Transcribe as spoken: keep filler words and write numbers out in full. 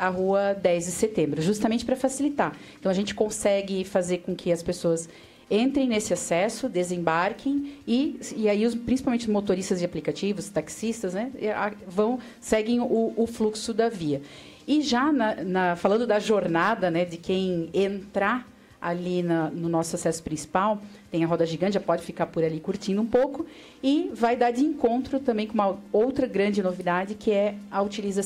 a Rua dez de Setembro, justamente para facilitar. Então, a gente consegue fazer com que as pessoas entrem nesse acesso, desembarquem e, e aí, os, principalmente os motoristas de aplicativos, taxistas, né, vão, seguem o, o fluxo da via. E já na, na, falando da jornada, né, de quem entrar ali na, no nosso acesso principal, tem a roda gigante, já pode ficar por ali curtindo um pouco, e vai dar de encontro também com uma outra grande novidade, que é a utilização